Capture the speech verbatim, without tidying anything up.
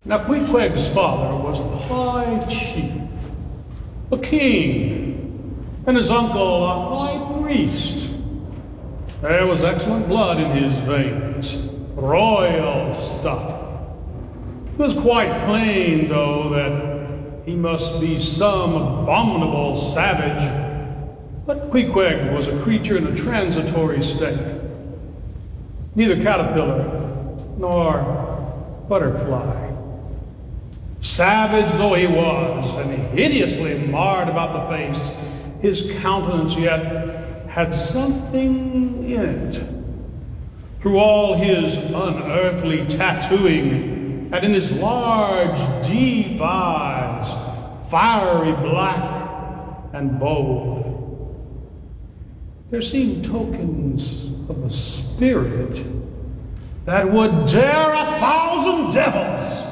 Now Queequeg's father was the high chief, a king, and his uncle a high priest. There was excellent blood in his veins, royal stuff. It was quite plain, though, that he must be some abominable savage. But Queequeg was a creature in a transitory state, neither caterpillar nor butterfly. Savage though he was, and hideously marred about the face, his countenance yet had something in it. Through all his unearthly tattooing, and in his large, deep eyes, fiery black and bold, there seemed tokens of a spirit that would dare a thousand devils.